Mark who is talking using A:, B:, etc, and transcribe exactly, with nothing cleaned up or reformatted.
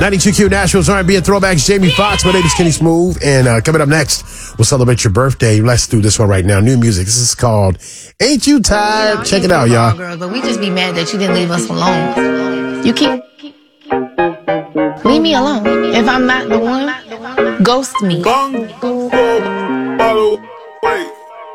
A: ninety-two Q Nashville's R and B and Throwbacks. Jamie Foxx. My name is Kenny Smooth. And uh, coming up next, we'll celebrate your birthday. Let's do this one right now. New music. This is called Ain't You Tired? You know, check it out, y'all.
B: Girl, but we just be mad that you didn't leave us alone. You keep... Leave me alone. If I'm not the one, ghost me.
C: Bang, boom, boom,